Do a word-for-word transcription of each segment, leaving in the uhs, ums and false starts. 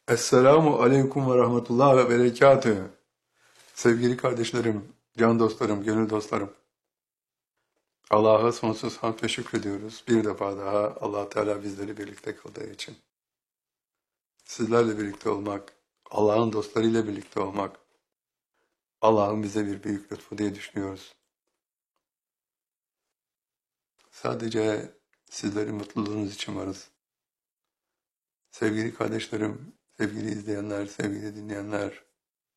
Esselamu Aleyküm ve Rahmetullah ve Berekatühü. Sevgili kardeşlerim, can dostlarım, gönül dostlarım. Allah'a sonsuz hamd ve şükrediyoruz. Bir defa daha Allah Teala bizleri birlikte kıldığı için. Sizlerle birlikte olmak, Allah'ın dostlarıyla birlikte olmak, Allah'ın bize bir büyük lütfu diye düşünüyoruz. Sadece sizlerin mutluluğunuz için varız. Sevgili kardeşlerim, sevgili izleyenler, sevgili dinleyenler,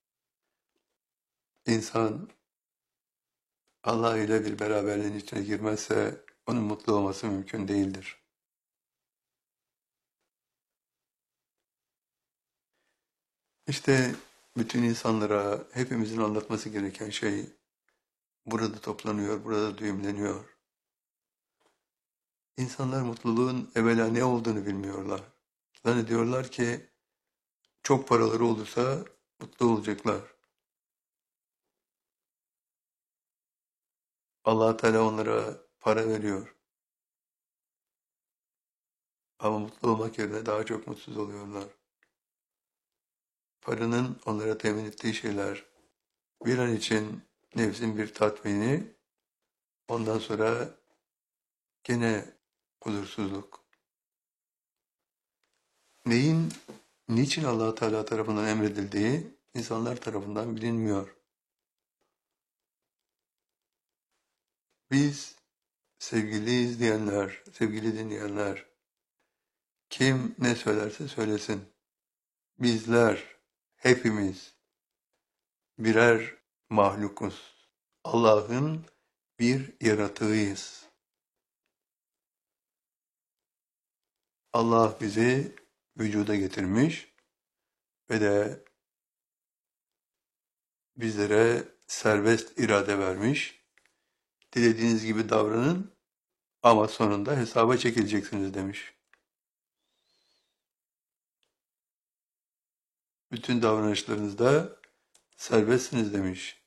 insan Allah ile bir beraberliğin içine girmezse onun mutlu olması mümkün değildir. İşte bütün insanlara hepimizin anlatması gereken şey burada toplanıyor, burada düğümleniyor. İnsanlar mutluluğun evvela ne olduğunu bilmiyorlar. Zannediyorlar ki çok paraları olursa mutlu olacaklar. Allah Teala onlara para veriyor. Ama mutlu olmak yerine daha çok mutsuz oluyorlar. Paranın onlara temin ettiği şeyler bir an için nefsin bir tatmini, ondan sonra gene huzursuzluk. Neyin, niçin Allah Teala tarafından emredildiği insanlar tarafından bilinmiyor. Biz sevgili izleyenler, sevgili dinleyenler, kim ne söylerse söylesin. Bizler hepimiz birer mahlukuz. Allah'ın bir yaratığıyız. Allah bizi vücuda getirmiş ve de bizlere serbest irade vermiş. Dilediğiniz gibi davranın ama sonunda hesaba çekileceksiniz demiş. Bütün davranışlarınızda serbestsiniz demiş.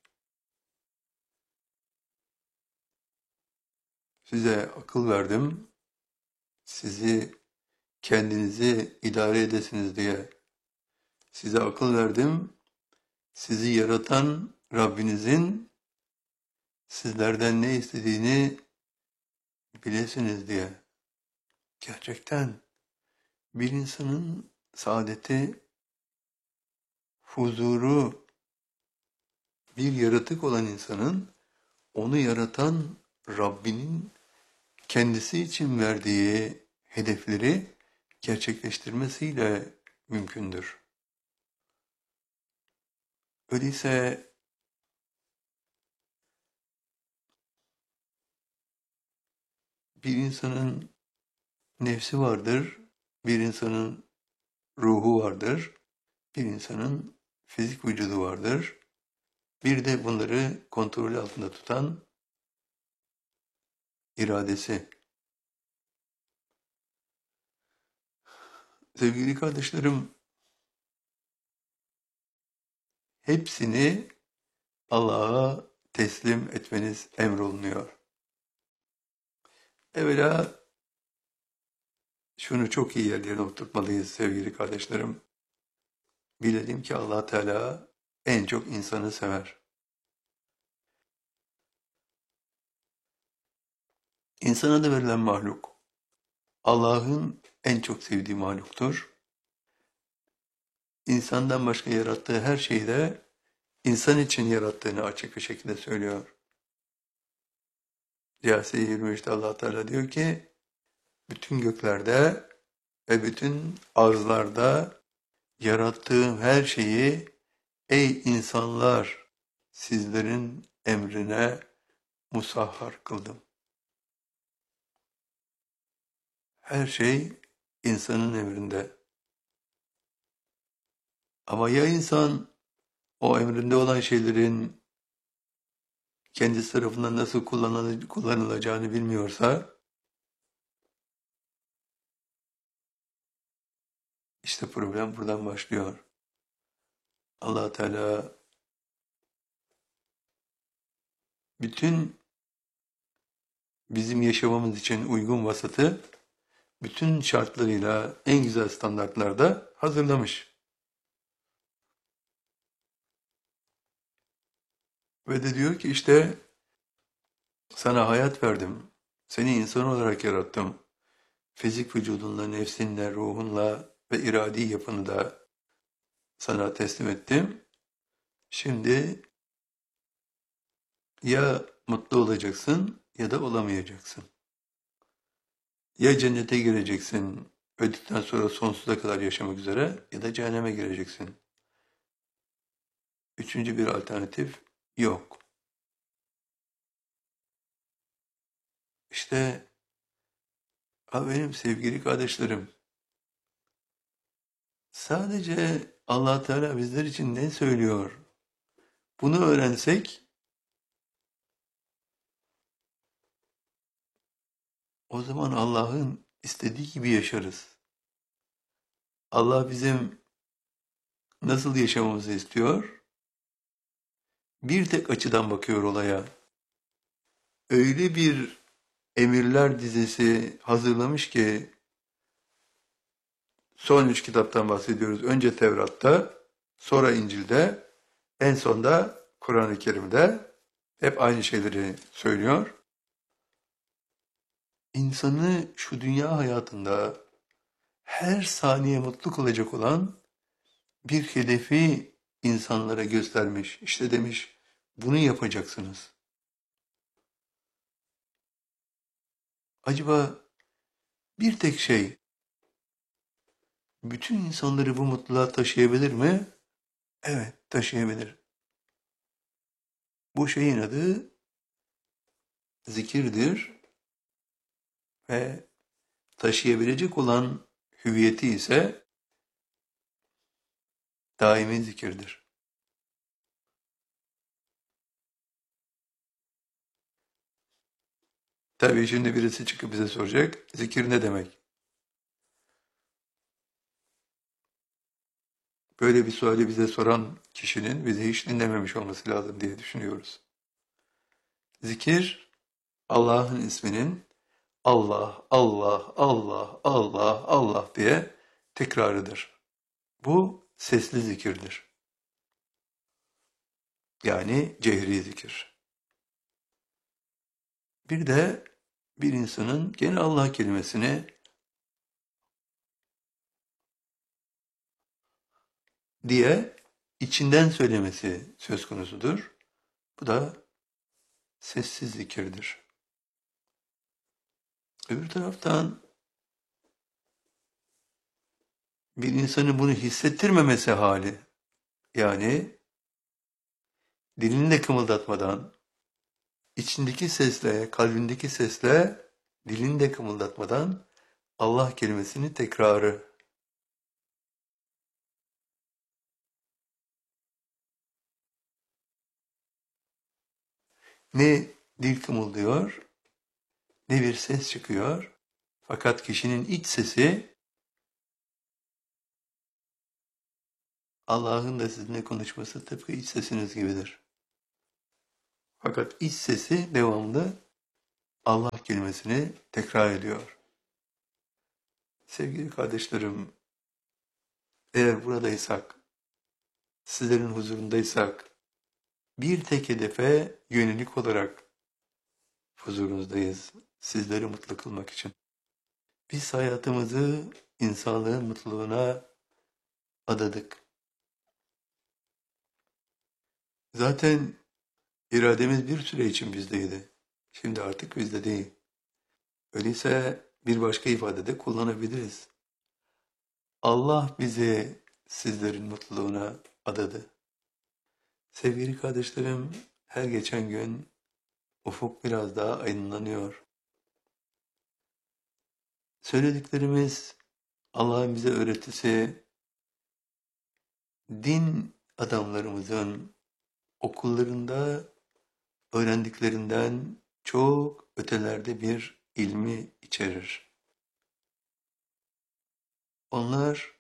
Size akıl verdim, sizi kendinizi idare edesiniz diye. Size akıl verdim, sizi yaratan Rabbinizin sizlerden ne istediğini bilesiniz diye. Gerçekten bir insanın saadeti, huzuru, bir yaratık olan insanın onu yaratan Rabbinin kendisi için verdiği hedefleri gerçekleştirmesiyle mümkündür. Öyleyse bir insanın nefsi vardır, bir insanın ruhu vardır, bir insanın fizik vücudu vardır. Bir de bunları kontrol altında tutan iradesi. Sevgili kardeşlerim, hepsini Allah'a teslim etmeniz emrolunuyor. Evvela şunu çok iyi yerlerine oturtmalıyız sevgili kardeşlerim. Bilelim ki Allah Teala en çok insanı sever. İnsana da verilen mahluk, Allah'ın en çok sevdiği mahluktur. İnsandan başka yarattığı her şeyi de insan için yarattığını açık bir şekilde söylüyor. Câsiye yirmi üçte Allah Teala diyor ki, bütün göklerde ve bütün arzlarda yarattığım her şeyi ey insanlar sizlerin emrine musahhar kıldım. Her şey insanın emrinde. Ama ya insan o emrinde olan şeylerin kendisi tarafından nasıl kullanılacağını bilmiyorsa, işte problem buradan başlıyor. Allah Teala bütün bizim yaşamamız için uygun vasatı bütün şartlarıyla en güzel standartlarda hazırlamış. Ve de diyor ki işte sana hayat verdim. Seni insan olarak yarattım. Fizik vücudunla, nefsinle, ruhunla ve iradi yapını da sana teslim ettim. Şimdi ya mutlu olacaksın ya da olamayacaksın. Ya cennete gireceksin, öldükten sonra sonsuza kadar yaşamak üzere ya da cehenneme gireceksin. Üçüncü bir alternatif yok. İşte ha benim sevgili kardeşlerim, sadece Allah Teala bizler için ne söylüyor? Bunu öğrensek o zaman Allah'ın istediği gibi yaşarız. Allah bizim nasıl yaşamamızı istiyor? Bir tek açıdan bakıyor olaya. Öyle bir emirler dizisi hazırlamış ki son üç kitaptan bahsediyoruz. Önce Tevrat'ta, sonra İncil'de, en sonda Kur'an-ı Kerim'de hep aynı şeyleri söylüyor. İnsanı şu dünya hayatında her saniye mutlu kılacak olan bir hedefi insanlara göstermiş. İşte demiş, bunu yapacaksınız. Acaba bir tek şey bütün insanları bu mutluluğa taşıyabilir mi? Evet, taşıyabilir. Bu şeyin adı zikirdir ve taşıyabilecek olan hüviyeti ise daimi zikirdir. Tabii şimdi birisi çıkıp bize soracak, zikir ne demek? Böyle bir suali bize soran kişinin bizi hiç dinlememiş olması lazım diye düşünüyoruz. Zikir, Allah'ın isminin Allah, Allah, Allah, Allah, Allah diye tekrarıdır. Bu sesli zikirdir. Yani cehri zikir. Bir de bir insanın gene Allah kelimesini diye içinden söylemesi söz konusudur. Bu da sessiz zikirdir. Öbür taraftan bir insanın bunu hissettirmemesi hali, yani dilini de kımıldatmadan, içindeki sesle, kalbindeki sesle, dilini de kımıldatmadan Allah kelimesini tekrarı. Ne dil kımıldıyor, ne bir ses çıkıyor. Fakat kişinin iç sesi Allah'ın da sizinle konuşması tıpkı iç sesiniz gibidir. Fakat iç sesi devamlı Allah kelimesini tekrar ediyor. Sevgili kardeşlerim, eğer buradaysak, sizlerin huzurundaysak, bir tek hedefe yönelik olarak huzurunuzdayız, sizleri mutlu kılmak için. Biz hayatımızı insanlığın mutluluğuna adadık. Zaten irademiz bir süre için bizdeydi. Şimdi artık bizde değil. Öyleyse bir başka ifadede kullanabiliriz. Allah bizi sizlerin mutluluğuna adadı. Sevgili kardeşlerim, her geçen gün ufuk biraz daha aydınlanıyor. Söylediklerimiz Allah'ın bize öğretisi, din adamlarımızın okullarında öğrendiklerinden çok ötelerde bir ilmi içerir. Onlar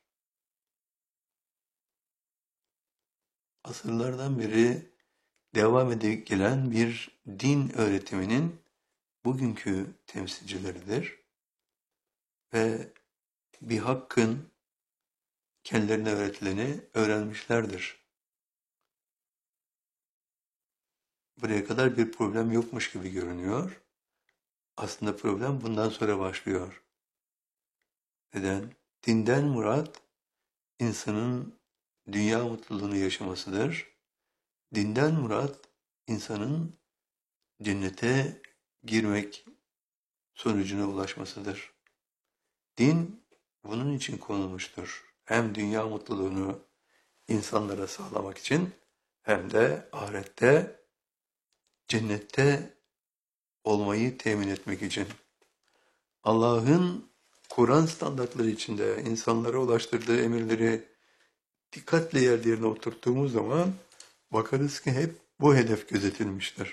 asırlardan beri devam edip gelen bir din öğretiminin bugünkü temsilcileridir ve bir hakkın kendilerine öğretileni öğrenmişlerdir. buraya kadar bir problem yokmuş gibi görünüyor. Aslında problem bundan sonra başlıyor. Neden? Dinden murat insanın dünya mutluluğunu yaşamasıdır. Dinden murat insanın cennete girmek sonucuna ulaşmasıdır. Din bunun için konulmuştur. Hem dünya mutluluğunu insanlara sağlamak için hem de ahirette cennette olmayı temin etmek için. Allah'ın Kur'an standartları içinde insanlara ulaştırdığı emirleri dikkatle yerlerine oturttuğumuz zaman bakarız ki hep bu hedef gözetilmiştir.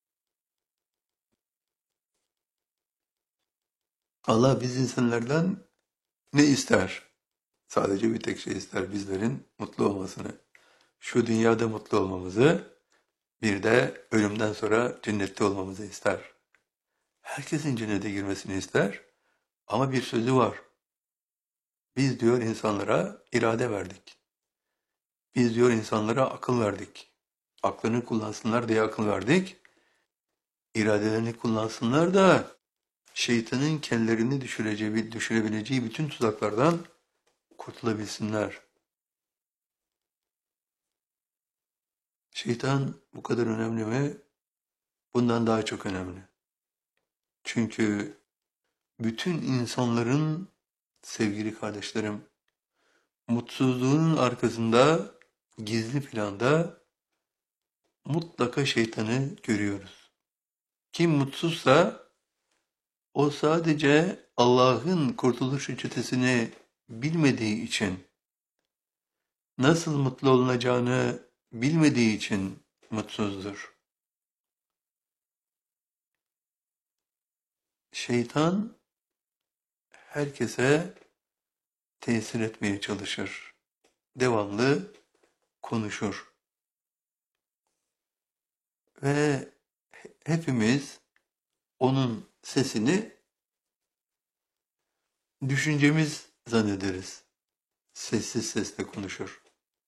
Allah biz insanlardan ne ister? Sadece bir tek şey ister, bizlerin mutlu olmasını. Şu dünyada mutlu olmamızı, bir de ölümden sonra cennette olmamızı ister. Herkesin cennete girmesini ister ama bir sözü var. Biz diyor insanlara irade verdik. Biz diyor insanlara akıl verdik. Aklını kullansınlar diye akıl verdik. İradelerini kullansınlar da şeytanın kendilerini düşüreceği, düşürebileceği bütün tuzaklardan kurtulabilsinler. Şeytan bu kadar önemli mi? Bundan daha çok önemli. Çünkü bütün insanların, sevgili kardeşlerim, mutsuzluğunun arkasında, gizli planda mutlaka şeytanı görüyoruz. Kim mutsuzsa o sadece Allah'ın kurtuluş reçetesini bilmediği için, nasıl mutlu olunacağını bilmediği için mutsuzdur. Şeytan herkese tesir etmeye çalışır. Devamlı konuşur. Ve hepimiz onun sesini düşüncemiz zannederiz. Sessiz sesle konuşur.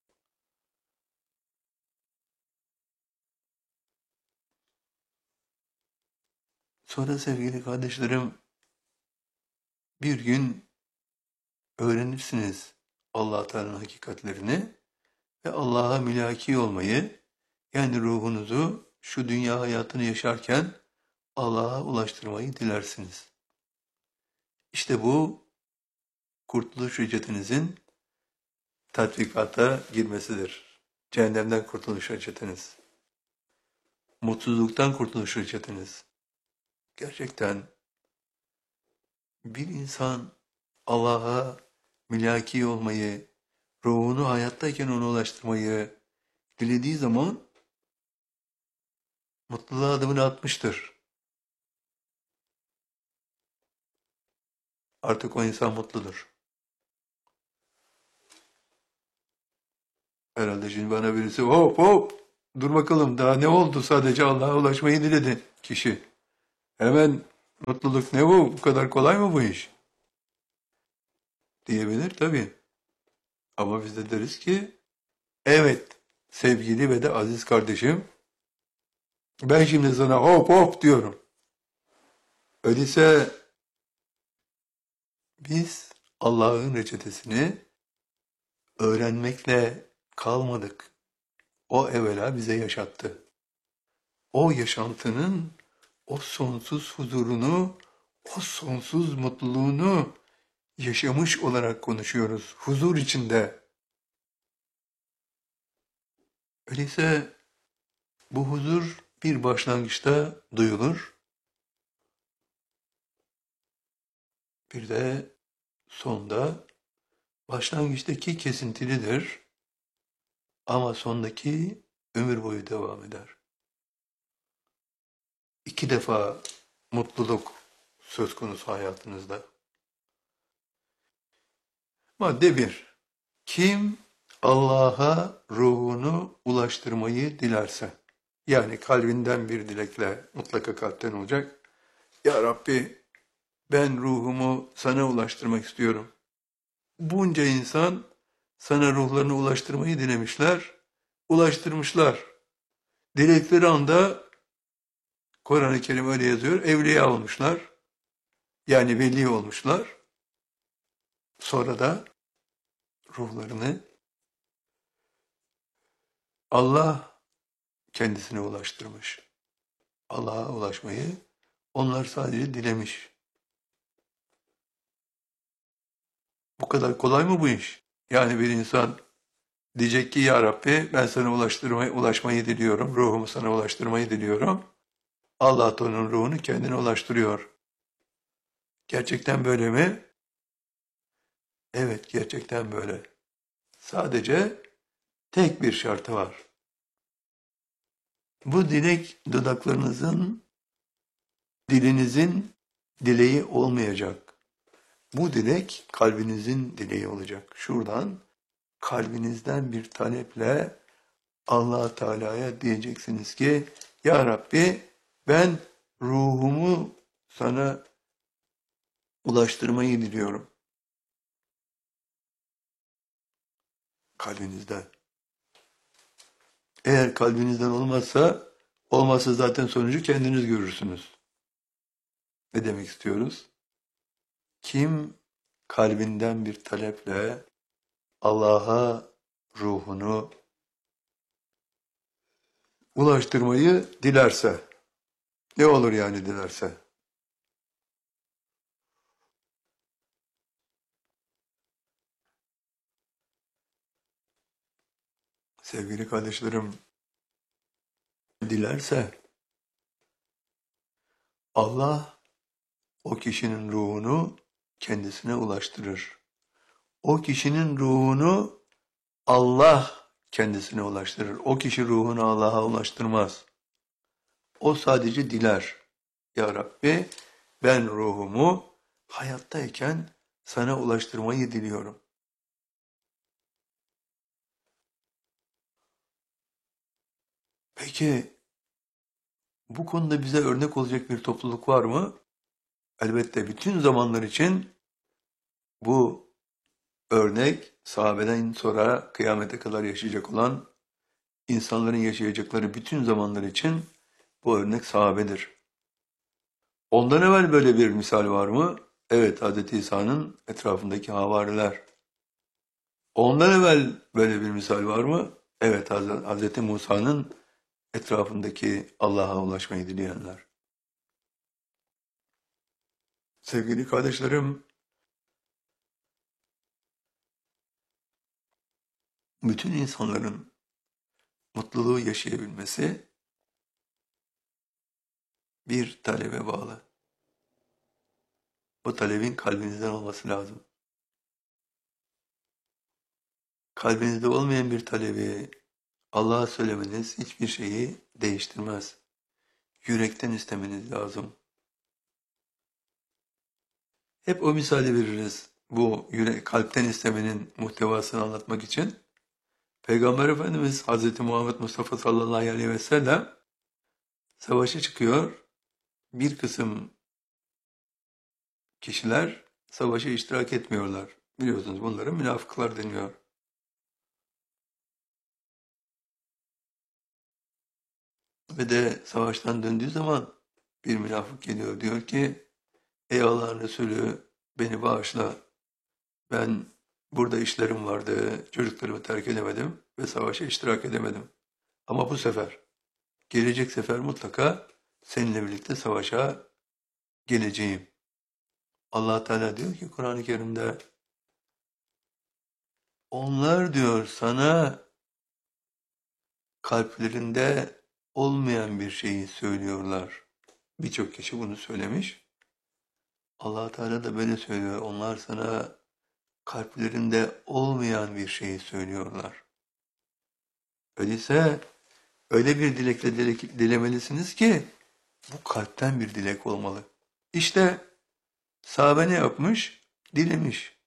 Sonra sevgili kardeşlerim, bir gün öğrenirsiniz Allah Teala'nın hakikatlerini ve Allah'a mülaki olmayı, yani ruhunuzu şu dünya hayatını yaşarken Allah'a ulaştırmayı dilersiniz. İşte bu kurtuluş reçetenizin tatbikata girmesidir. Cehennemden kurtuluş reçeteniz. Mutsuzluktan kurtuluş reçeteniz. Gerçekten bir insan Allah'a mülaki olmayı, ruhunu hayattayken ona ulaştırmayı dilediği zaman mutluluğa adımını atmıştır. Artık o insan mutludur. Herhalde şimdi bana birisi hop hop dur bakalım daha ne oldu, sadece Allah'a ulaşmayı diledi kişi. Hemen mutluluk ne bu? Bu kadar kolay mı bu iş? Diyebilir tabii. Ama biz de deriz ki evet sevgili ve de aziz kardeşim, ben şimdi sana hop hop diyorum. Öyleyse biz Allah'ın reçetesini öğrenmekle kalmadık. O evvela bize yaşattı. O yaşantının o sonsuz huzurunu, o sonsuz mutluluğunu yaşamış olarak konuşuyoruz. Huzur içinde. Öyleyse bu huzur bir başlangıçta duyulur. Bir de sonda, başlangıçtaki kesintilidir ama sondaki ömür boyu devam eder. İki defa mutluluk söz konusu hayatınızda. Madde bir. Kim Allah'a ruhunu ulaştırmayı dilerse, yani kalbinden bir dilekle, mutlaka kalpten olacak. Ya Rabbi, ben ruhumu sana ulaştırmak istiyorum. Bunca insan sana ruhlarını ulaştırmayı dilemişler, ulaştırmışlar. Dilekleri anda Kur'an-ı Kerim öyle yazıyor. Evliya olmuşlar. Yani veli olmuşlar. Sonra da ruhlarını Allah kendisine ulaştırmış. Allah'a ulaşmayı onlar sadece dilemiş. Bu kadar kolay mı bu iş? Yani bir insan diyecek ki ya Rabbi ben sana ulaştırmayı, ulaşmayı diliyorum. Ruhumu sana ulaştırmayı diliyorum. Allah da onun ruhunu kendine ulaştırıyor. Gerçekten böyle mi? Evet, gerçekten böyle. Sadece tek bir şartı var. Bu dilek dudaklarınızın, dilinizin dileği olmayacak. Bu dilek kalbinizin dileği olacak. Şuradan kalbinizden bir taleple Allah Teala'ya diyeceksiniz ki ya Rabbi ben ruhumu sana ulaştırmayı diliyorum. Kalbinizden. Eğer kalbinizden olmazsa, olmazsa zaten sonucu kendiniz görürsünüz. Ne demek istiyoruz? Kim kalbinden bir taleple Allah'a ruhunu ulaştırmayı dilerse, ne olur yani dilerse? Sevgili kardeşlerim, dilerse Allah o kişinin ruhunu kendisine ulaştırır. O kişinin ruhunu Allah kendisine ulaştırır. O kişi ruhunu Allah'a ulaştırmaz. O sadece diler. Ya Rabbi ben ruhumu hayattayken sana ulaştırmayı diliyorum. Peki bu konuda bize örnek olacak bir topluluk var mı? Elbette bütün zamanlar için bu örnek sahabeden sonra kıyamete kadar yaşayacak olan insanların yaşayacakları bütün zamanlar için bu örnek sahabedir. Ondan evvel böyle bir misal var mı? Evet, Hz. İsa'nın etrafındaki havariler. Ondan evvel böyle bir misal var mı? Evet, Hz. Musa'nın etrafındaki Allah'a ulaşmayı dileyenler. Sevgili kardeşlerim, bütün insanların mutluluğu yaşayabilmesi bir talebe bağlı. Bu talebin kalbinizden olması lazım. Kalbinizde olmayan bir talebi Allah'a söylemeniz hiçbir şeyi değiştirmez. Yürekten istemeniz lazım. Hep o misali veririz. Bu yürek, kalpten istemenin muhtevasını anlatmak için. Peygamber Efendimiz Hazreti Muhammed Mustafa sallallahu aleyhi ve sellem savaşa çıkıyor. Bir kısım kişiler savaşa iştirak etmiyorlar. Biliyorsunuz bunlara münafıklar deniyor. Ve de savaştan döndüğü zaman bir münafık geliyor diyor ki ey Allah'ın Resulü beni bağışla. Ben burada işlerim vardı, çocuklarımı terk edemedim ve savaşa iştirak edemedim. Ama bu sefer, gelecek sefer mutlaka seninle birlikte savaşa geleceğim. Allah Teala diyor ki Kur'an-ı Kerim'de onlar diyor sana kalplerinde olmayan bir şeyi söylüyorlar. Birçok kişi bunu söylemiş. Allah Teala da böyle söylüyor. Onlar sana kalplerinde olmayan bir şeyi söylüyorlar. Öyleyse öyle bir dilekle dilek, dilemelisiniz ki bu kalpten bir dilek olmalı. İşte sahabe ne yapmış? Dilemiş.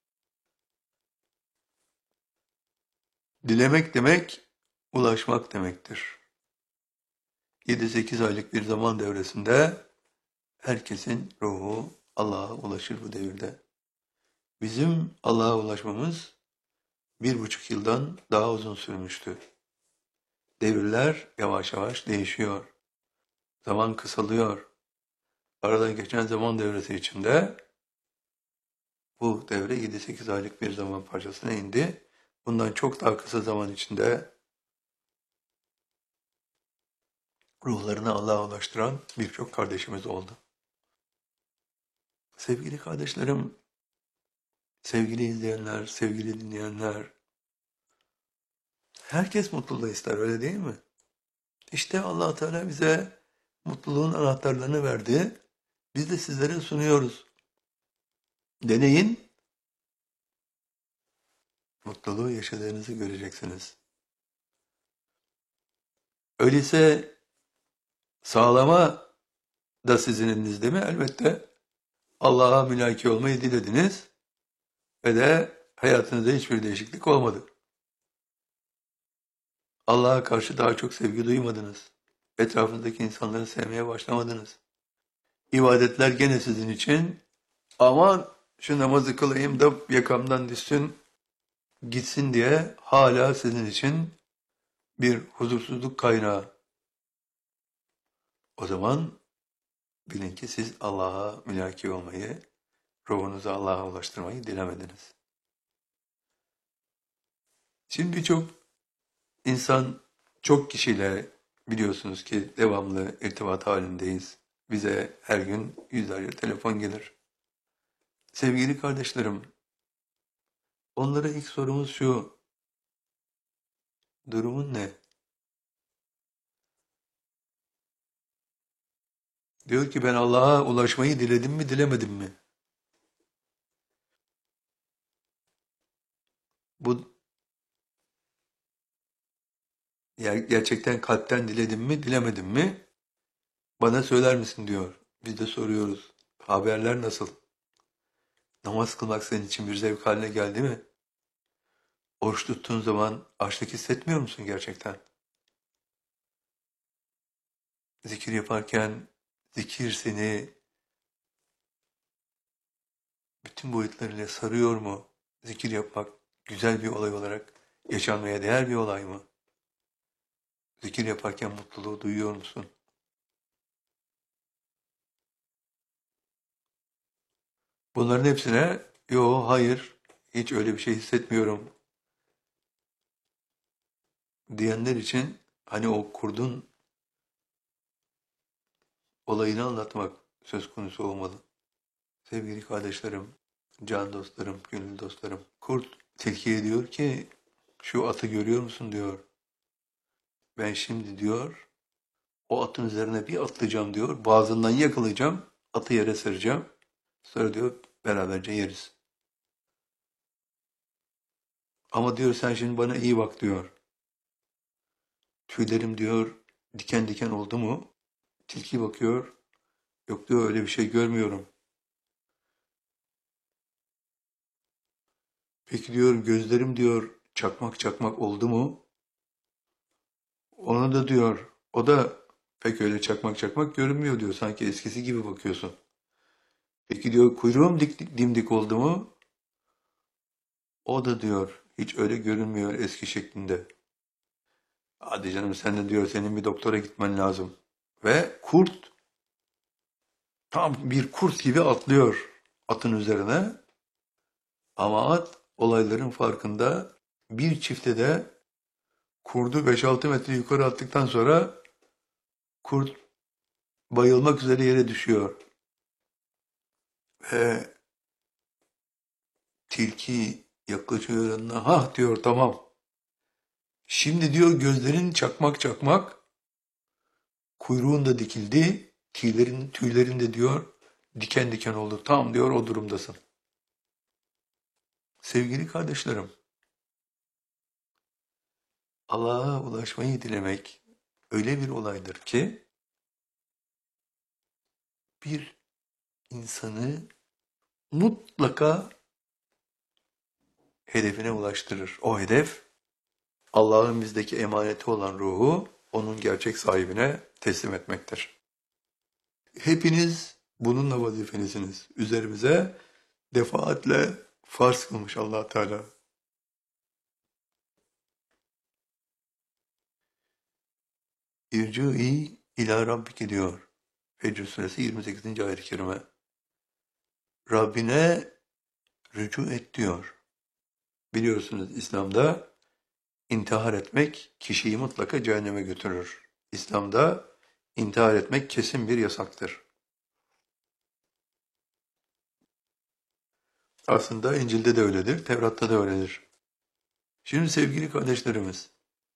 Dilemek demek ulaşmak demektir. yedi sekiz aylık bir zaman devresinde herkesin ruhu Allah'a ulaşır bu devirde. Bizim Allah'a ulaşmamız bir buçuk yıldan daha uzun sürmüştü. Devirler yavaş yavaş değişiyor. Zaman kısalıyor. Aradan geçen zaman devresi içinde bu devre yedi sekiz aylık bir zaman parçasına indi. Bundan çok daha kısa zaman içinde ruhlarını Allah'a ulaştıran birçok kardeşimiz oldu. Sevgili kardeşlerim, sevgili izleyenler, sevgili dinleyenler, herkes mutluluğu ister, öyle değil mi? İşte Allah Teala bize mutluluğun anahtarlarını verdi. Biz de sizlere sunuyoruz. Deneyin, mutluluğu yaşadığınızı göreceksiniz. Öyleyse sağlama da sizin elinizde mi? Elbette. Allah'a mülaki olmayı dilediniz ve de hayatınızda hiçbir değişiklik olmadı. Allah'a karşı daha çok sevgi duymadınız. Etrafınızdaki insanları sevmeye başlamadınız. İbadetler gene sizin için, aman şu namazı kılayım da yakamdan düşsün, gitsin diye hala sizin için bir huzursuzluk kaynağı. O zaman bilin ki siz Allah'a mülaki olmayı, ruhunuzu Allah'a ulaştırmayı dilemediniz. Şimdi birçok insan, çok kişiyle biliyorsunuz ki devamlı irtibat halindeyiz. Bize her gün yüzlerce telefon gelir. Sevgili kardeşlerim, onlara ilk sorumuz şu: durumun ne? Diyor ki ben Allah'a ulaşmayı diledim mi, dilemedim mi? Bu gerçekten kalpten diledim mi, dilemedim mi? Bana söyler misin diyor. Biz de soruyoruz. Haberler nasıl? Namaz kılmak senin için bir zevk haline geldi mi? Oruç tuttuğun zaman açlık hissetmiyor musun gerçekten? Zikir yaparken zikir seni bütün boyutlarıyla sarıyor mu? Zikir yapmak güzel bir olay olarak yaşanmaya değer bir olay mı? Zikir yaparken mutluluğu duyuyor musun? Bunların hepsine yo hayır hiç öyle bir şey hissetmiyorum diyenler için hani o kurdun olayını anlatmak söz konusu olmalı. Sevgili kardeşlerim, can dostlarım, gönül dostlarım. Kurt tilkiye diyor ki şu atı görüyor musun diyor. Ben şimdi diyor o atın üzerine bir atlayacağım diyor. Boğazından yakalayacağım, atı yere sereceğim. Sonra diyor beraberce yeriz. Ama diyor sen şimdi bana iyi bak diyor. Tüylerim diyor diken diken oldu mu? Tilki bakıyor. Yok diyor öyle bir şey görmüyorum. Peki diyor gözlerim diyor çakmak çakmak oldu mu? Ona da diyor o da pek öyle çakmak çakmak görünmüyor diyor. Sanki eskisi gibi bakıyorsun. Peki diyor kuyruğum dik, dimdik oldu mu? O da diyor hiç öyle görünmüyor eski şeklinde. Hadi canım sen de diyor senin bir doktora gitmen lazım. Ve kurt tam bir kurt gibi atlıyor atın üzerine. Ama at olayların farkında, bir çifte de kurdu beş altı metre yukarı attıktan sonra kurt bayılmak üzere yere düşüyor. Ve tilki yaklaşıyor yanına. Hah diyor tamam. Şimdi diyor gözlerin çakmak çakmak, kuyruğun da dikildi, tüylerin, tüylerin de diyor diken diken oldu. Tam diyor o durumdasın. Sevgili kardeşlerim, Allah'a ulaşmayı dilemek öyle bir olaydır ki bir insanı mutlaka hedefine ulaştırır. O hedef Allah'ın bizdeki emaneti olan ruhu onun gerçek sahibine teslim etmektir. Hepiniz bununla vazifenizsiniz. Üzerimize defaatle farz kılmış Allah Teala. İrci'i İlâ Rabbike diyor. Fecr suresi yirmi sekizinci ayet-i kerime. Rabbine rücu et diyor. Biliyorsunuz İslam'da intihar etmek kişiyi mutlaka cehenneme götürür. İslam'da intihar etmek kesin bir yasaktır. Aslında İncil'de de öyledir, Tevrat'ta da öyledir. Şimdi sevgili kardeşlerimiz,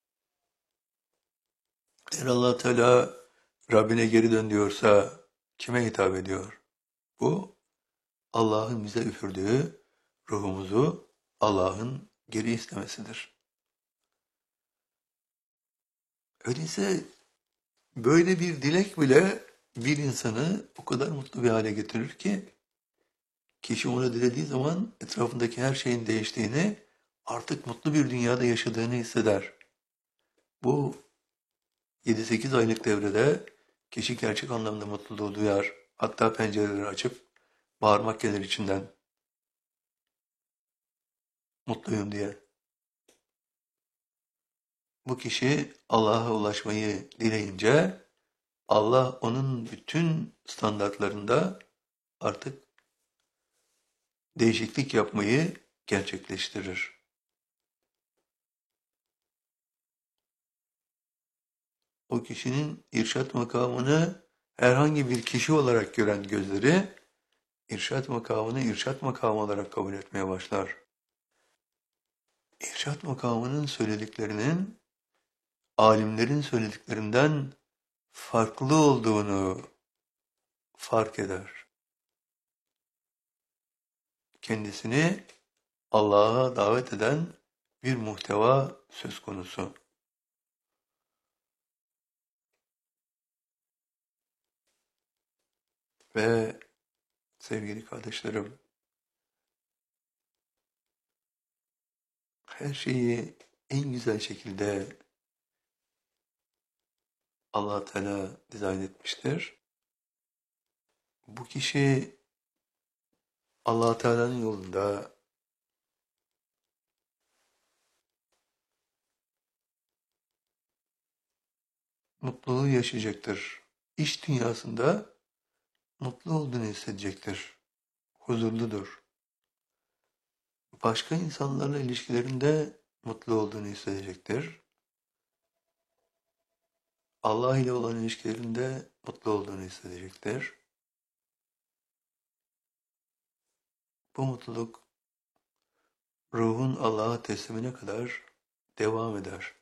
eğer Allah Teala Rabbine geri dön diyorsa kime hitap ediyor? Bu Allah'ın bize üfürdüğü ruhumuzu Allah'ın geri istemesidir. Öyleyse böyle bir dilek bile bir insanı o kadar mutlu bir hale getirir ki kişi onu dilediği zaman etrafındaki her şeyin değiştiğini, artık mutlu bir dünyada yaşadığını hisseder. Bu yedi sekiz aylık devrede kişi gerçek anlamda mutluluğu duyar. Hatta pencereleri açıp bağırmak gelir içinden. Mutluyum diye. Bu kişi Allah'a ulaşmayı dileyince Allah onun bütün standartlarında artık değişiklik yapmayı gerçekleştirir. O kişinin irşat makamını herhangi bir kişi olarak gören gözleri, irşat makamını irşat makamı olarak kabul etmeye başlar. İrşat makamının söylediklerinin, alimlerin söylediklerinden farklı olduğunu fark eder. Kendisini Allah'a davet eden bir muhteva söz konusu. Ve sevgili kardeşlerim, her şeyi en güzel şekilde Allah Teala dizayn etmiştir. Bu kişi Allah Teala'nın yolunda mutluluğu yaşayacaktır. İş dünyasında mutlu olduğunu hissedecektir. Huzurludur. Başka insanlarla ilişkilerinde mutlu olduğunu hissedecektir. Allah ile olan ilişkilerinde mutlu olduğunu hissedecektir. Bu mutluluk ruhun Allah'a teslimine kadar devam eder.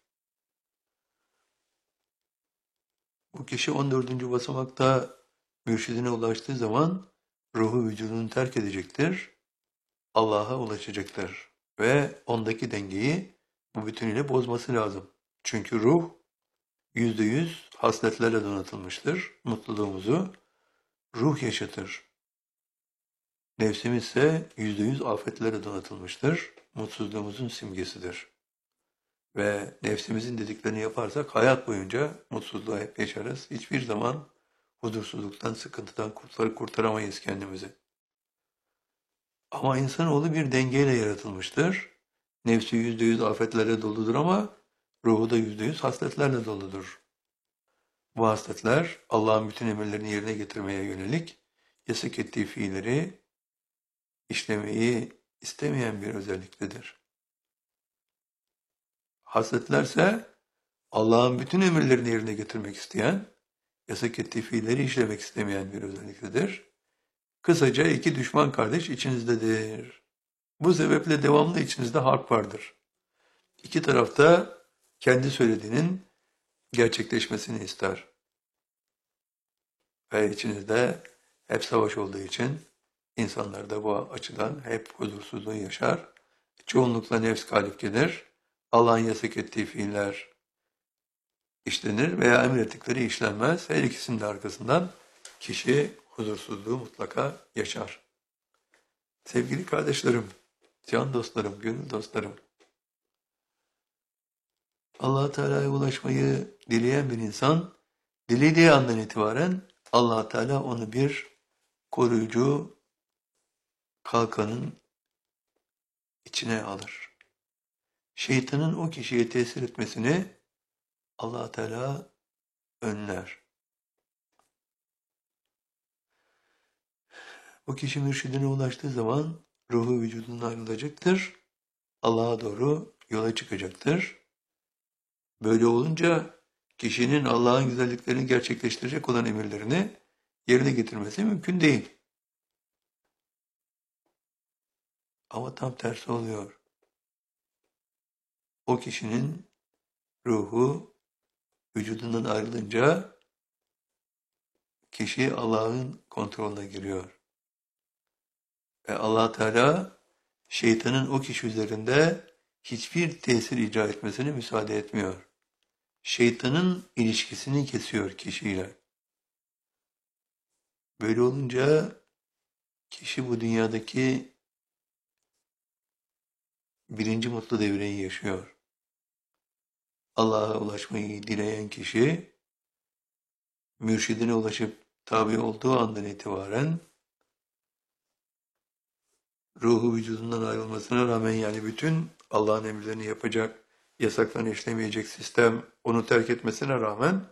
Bu kişi on dördüncü basamakta mürşidine ulaştığı zaman ruhu vücudunu terk edecektir. Allah'a ulaşacaktır. Ve ondaki dengeyi bu bütünüyle bozması lazım. Çünkü ruh yüzde yüz hasletlerle donatılmıştır. Mutluluğumuzu ruh yaşatır. Nefsimiz ise yüzde yüz afetlerle donatılmıştır. Mutsuzluğumuzun simgesidir. Ve nefsimizin dediklerini yaparsak hayat boyunca mutsuzluğa hep yaşarız. Hiçbir zaman huzursuzluktan, sıkıntıdan kurtar kurtaramayız kendimizi. Ama insanoğlu bir dengeyle yaratılmıştır. Nefsi yüzde yüz afetlerle doludur ama ruhu da yüzde yüz hasletlerle doludur. Bu hasletler Allah'ın bütün emirlerini yerine getirmeye yönelik yasak ettiği fiilleri işlemeyi istemeyen bir özelliktedir. Hasletlerse Allah'ın bütün emirlerini yerine getirmek isteyen, yasak ettiği fiilleri işlemek istemeyen bir özelliktedir. Kısaca iki düşman kardeş içinizdedir. Bu sebeple devamlı içinizde harp vardır. İki tarafta kendi söylediğinin gerçekleşmesini ister. Ve içinizde hep savaş olduğu için insanlar da bu açıdan hep huzursuzluğu yaşar. Çoğunlukla nefs galip gelir. Allah'ın yasak ettiği fiiller işlenir veya emrettikleri işlenmez. Her ikisinin de arkasından kişi huzursuzluğu mutlaka yaşar. Sevgili kardeşlerim, can dostlarım, gönül dostlarım, Allah Teala'ya ulaşmayı dileyen bir insan, dilediği andan itibaren Allah Teala onu bir koruyucu kalkanın içine alır. Şeytanın o kişiye tesir etmesini Allah Teala önler. O kişi mürşidine ulaştığı zaman ruhu vücudundan ayrılacaktır. Allah'a doğru yola çıkacaktır. Böyle olunca kişinin Allah'ın güzelliklerini gerçekleştirecek olan emirlerini yerine getirmesi mümkün değil. Ama tam tersi oluyor. O kişinin ruhu vücudundan ayrılınca kişi Allah'ın kontrolüne giriyor. Ve Allah Teala şeytanın o kişi üzerinde hiçbir tesir icra etmesine müsaade etmiyor. Şeytanın ilişkisini kesiyor kişiyle. Böyle olunca kişi bu dünyadaki birinci mutlu devreyi yaşıyor. Allah'a ulaşmayı dileyen kişi, mürşidine ulaşıp tabi olduğu andan itibaren ruhu vücudundan ayrılmasına rağmen, yani bütün Allah'ın emirlerini yapacak, yasaklarını işlemeyecek sistem onu terk etmesine rağmen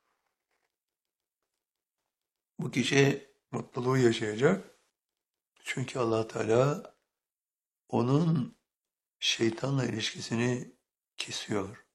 bu kişi mutluluğu yaşayacak. Çünkü Allah Teala onun şeytanla ilişkisini kesiyor.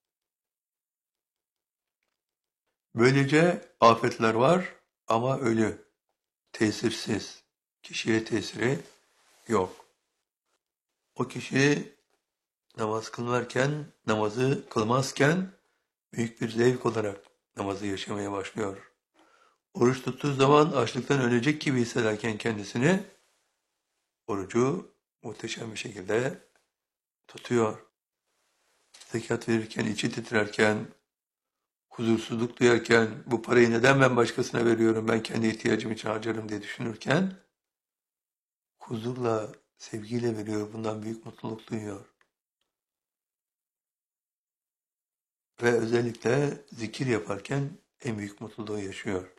Böylece afetler var ama ölü, tesirsiz, kişiye tesiri yok. O kişi namaz kılarken, namazı kılmazken büyük bir zevk olarak namazı yaşamaya başlıyor. Oruç tuttuğu zaman açlıktan ölecek gibi hissederken kendisini, orucu muhteşem bir şekilde tutuyor. Zekat verirken, içi titrerken, huzursuzluk duyarken, bu parayı neden ben başkasına veriyorum, ben kendi ihtiyacım için harcarım diye düşünürken, huzurla, sevgiyle veriyor, bundan büyük mutluluk duyuyor. Ve özellikle zikir yaparken en büyük mutluluğu yaşıyor.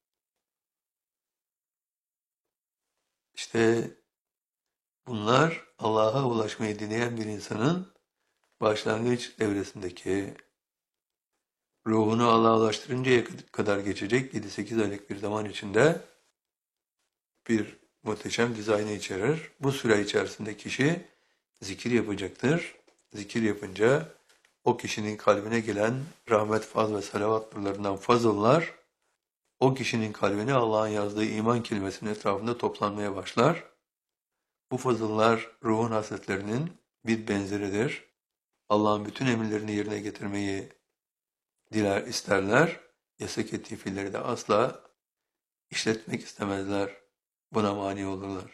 İşte bunlar Allah'a ulaşmayı dileyen bir insanın başlangıç evresindeki, ruhunu Allah'a ulaştırıncaya kadar geçecek yedi sekiz aylık bir zaman içinde bir muhteşem dizaynı içerir. Bu süre içerisinde kişi zikir yapacaktır. Zikir yapınca o kişinin kalbine gelen rahmet, faz ve salavat nurlarından fazıllar, o kişinin kalbine Allah'ın yazdığı iman kelimesinin etrafında toplanmaya başlar. Bu fazıllar ruhun hasletlerinin bir benzeridir. Allah'ın bütün emirlerini yerine getirmeyi diler, isterler. Yasak ettiği fiilleri de asla işletmek istemezler. Buna mani olurlar.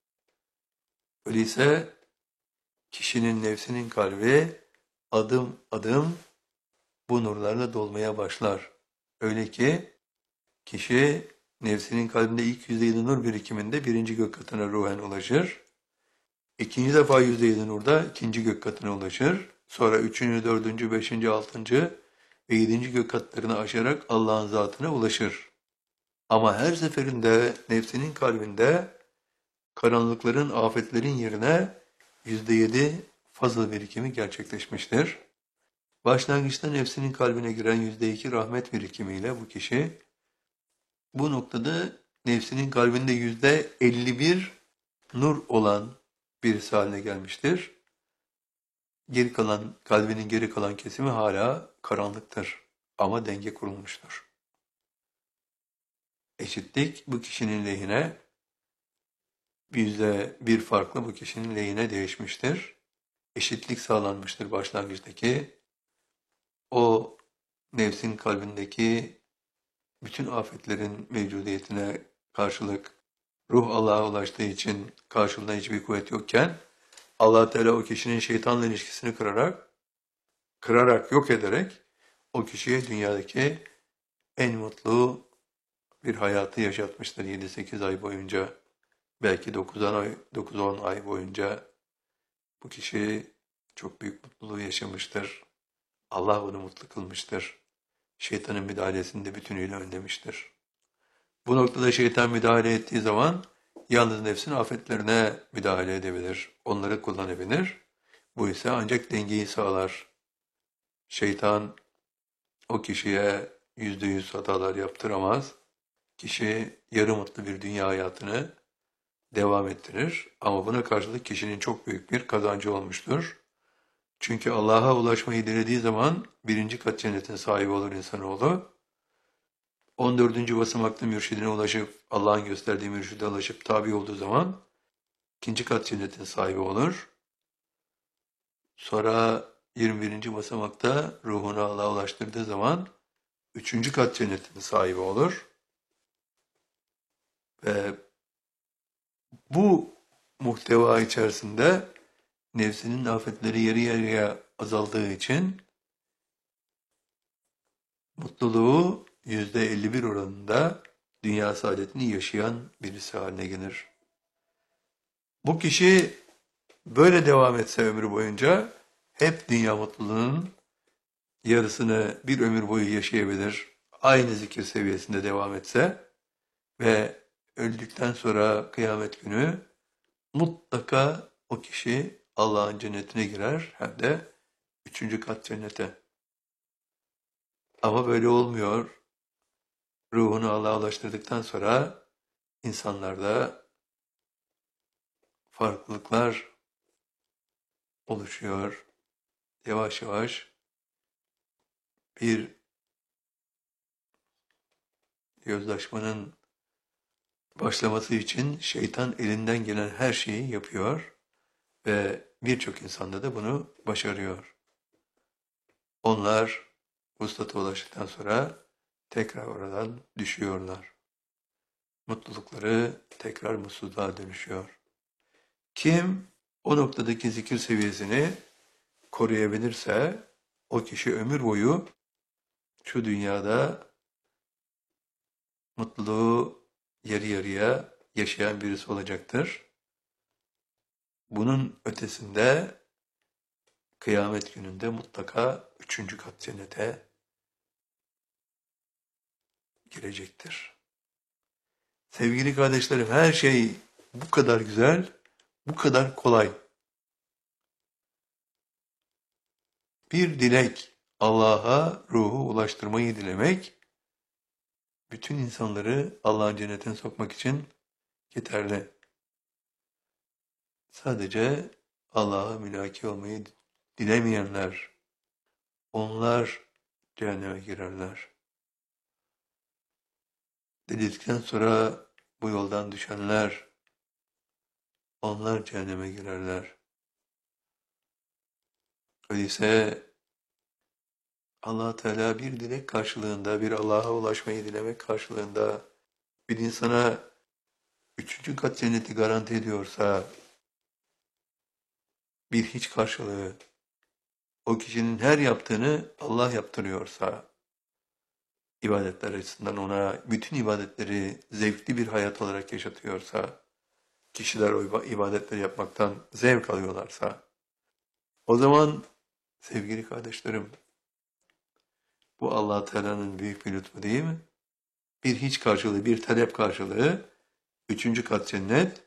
Öyleyse kişinin nefsinin kalbi adım adım bu nurlarla dolmaya başlar. Öyle ki kişi nefsinin kalbinde ilk yüzde yedi nur birikiminde birinci gök katına ruhen ulaşır. İkinci defa yüzde yedi nurda ikinci gök katına ulaşır. Sonra üçüncü, dördüncü, beşinci, altıncı ve yedinci gök katlarını aşarak Allah'ın zatına ulaşır. Ama her seferinde nefsinin kalbinde karanlıkların, afetlerin yerine yüzde yedi fazıl birikimi gerçekleşmiştir. Başlangıçta nefsinin kalbine giren yüzde iki rahmet birikimiyle bu kişi, bu noktada nefsinin kalbinde yüzde elli bir nur olan birisi haline gelmiştir. Geri kalan, kalbinin geri kalan kesimi hala karanlıktır ama denge kurulmuştur. Eşitlik bu kişinin lehine, yüzde bir farklı bu kişinin lehine değişmiştir. Eşitlik sağlanmıştır başlangıçtaki. O nefsin kalbindeki bütün afetlerin mevcudiyetine karşılık ruh Allah'a ulaştığı için karşılığında hiçbir kuvvet yokken Allah Teala o kişinin şeytanla ilişkisini kırarak, kırarak yok ederek o kişiye dünyadaki en mutlu bir hayatı yaşatmıştır yedi sekiz ay boyunca. Belki dokuz on ay boyunca bu kişi çok büyük mutluluğu yaşamıştır. Allah onu mutlu kılmıştır. Şeytanın müdahalesini de bütünüyle önlemiştir. Bu noktada şeytan müdahale ettiği zaman yalnız nefsin afetlerine müdahale edebilir, onları kullanabilir. Bu ise ancak dengeyi sağlar. Şeytan o kişiye yüzde yüz hatalar yaptıramaz. Kişi yarı mutlu bir dünya hayatını devam ettirir. Ama buna karşılık kişinin çok büyük bir kazancı olmuştur. Çünkü Allah'a ulaşmayı dilediği zaman birinci kat cennetin sahibi olur insanoğlu. on dördüncü basamakta mürşidine ulaşıp, Allah'ın gösterdiği mürşide ulaşıp tabi olduğu zaman ikinci kat cennetin sahibi olur. Sonra yirmi birinci basamakta ruhunu Allah'a ulaştırdığı zaman üçüncü kat cennetin sahibi olur. Ve bu muhteva içerisinde nefsinin afetleri yarı yarıya azaldığı için mutluluğu yüzde elli bir oranında dünya saadetini yaşayan birisi haline gelir. Bu kişi böyle devam etse ömrü boyunca hep dünya mutluluğunun yarısını bir ömür boyu yaşayabilir. Aynı zikir seviyesinde devam etse ve öldükten sonra kıyamet günü mutlaka o kişi Allah'ın cennetine girer, hem de üçüncü kat cennete. Ama böyle olmuyor. Ruhunu Allah'a ulaştırdıktan sonra insanlarda farklılıklar oluşuyor. Yavaş yavaş bir yozlaşmanın başlaması için şeytan elinden gelen her şeyi yapıyor ve birçok insanda da bunu başarıyor. Onlar vuslata ulaştıktan sonra tekrar oradan düşüyorlar. Mutlulukları tekrar mutsuzluğa dönüşüyor. Kim o noktadaki zikir seviyesini koruyabilirse o kişi ömür boyu şu dünyada mutluluğu yarı yarıya yaşayan birisi olacaktır. Bunun ötesinde kıyamet gününde mutlaka üçüncü kat cennete girecektir. Sevgili kardeşlerim, her şey bu kadar güzel, bu kadar kolay. Bir dilek, Allah'a ruhu ulaştırmayı dilemek, bütün insanları Allah'ın cennetine sokmak için yeterli. Sadece Allah'a mülaki olmayı dilemeyenler, onlar cehenneme girerler. Dedikten sonra bu yoldan düşenler, onlar cehenneme girerler. Öyleyse Allah Teala bir dilek karşılığında, bir Allah'a ulaşmayı dilemek karşılığında bir insana üçüncü kat cenneti garanti ediyorsa, bir hiç karşılığı, o kişinin her yaptığını Allah yaptırıyorsa, ibadetler açısından ona bütün ibadetleri zevkli bir hayat olarak yaşatıyorsa, kişiler o ibadetleri yapmaktan zevk alıyorlarsa, o zaman sevgili kardeşlerim, bu Allah Teala'nın büyük bir lütfu değil mi? Bir hiç karşılığı, bir talep karşılığı, üçüncü kat cennet,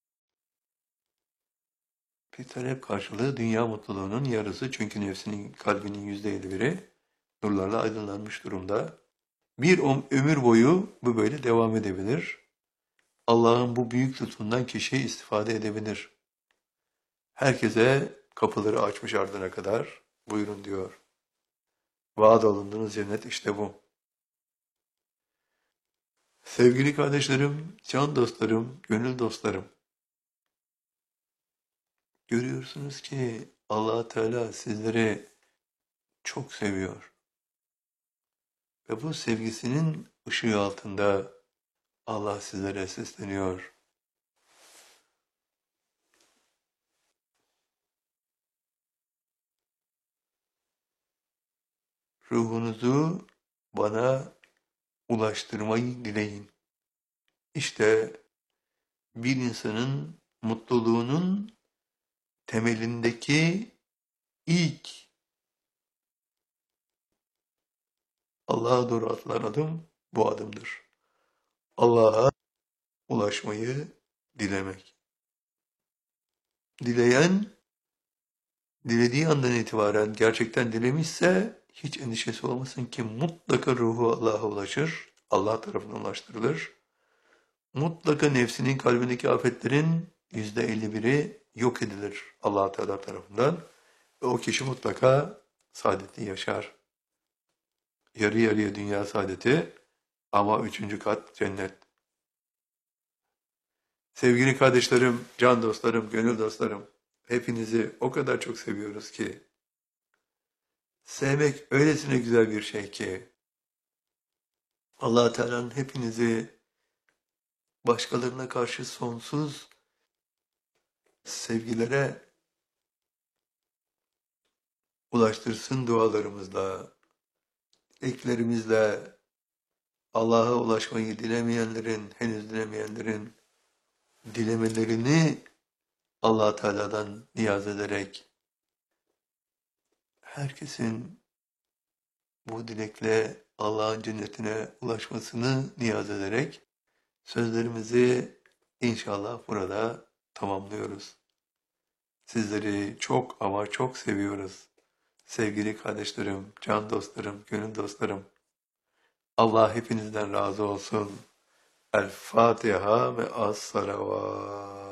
bir talep karşılığı dünya mutluluğunun yarısı, çünkü nefsinin, kalbinin yüzde elli biri nurlarla aydınlanmış durumda. Bir ömür boyu bu böyle devam edebilir. Allah'ın bu büyük lütfundan kişi istifade edebilir. Herkese kapıları açmış ardına kadar, buyurun diyor. Vaat olunduğunuz cennet işte bu. Sevgili kardeşlerim, can dostlarım, gönül dostlarım, görüyorsunuz ki Allah Teala sizleri çok seviyor. Ve bu sevgisinin ışığı altında Allah sizlere sesleniyor. Ruhunuzu bana ulaştırmayı dileyin. İşte bir insanın mutluluğunun temelindeki ilk Allah'a doğru atılan adım bu adımdır. Allah'a ulaşmayı dilemek. Dileyen, dilediği andan itibaren gerçekten dilemişse hiç endişesi olmasın ki mutlaka ruhu Allah'a ulaşır, Allah tarafından ulaştırılır. mutlaka nefsinin kalbindeki afetlerin yüzde elli biri yok edilir Allah Teala tarafından. Ve o kişi mutlaka saadeti yaşar. Yarı yarıya dünya saadeti ama üçüncü kat cennet. Sevgili kardeşlerim, can dostlarım, gönül dostlarım, hepinizi o kadar çok seviyoruz ki, sevmek öylesine güzel bir şey ki, Allah Teala'nın hepinizi başkalarına karşı sonsuz sevgilere ulaştırsın dualarımızla, eklerimizle, Allah'a ulaşmayı dilemeyenlerin, henüz dilemeyenlerin dilemelerini Allah Teala'dan niyaz ederek, herkesin bu dilekle Allah'ın cennetine ulaşmasını niyaz ederek sözlerimizi inşallah burada tamamlıyoruz. Sizleri çok ama çok seviyoruz. Sevgili kardeşlerim, can dostlarım, gönül dostlarım. Allah hepinizden razı olsun. El Fatiha ve as-salavat.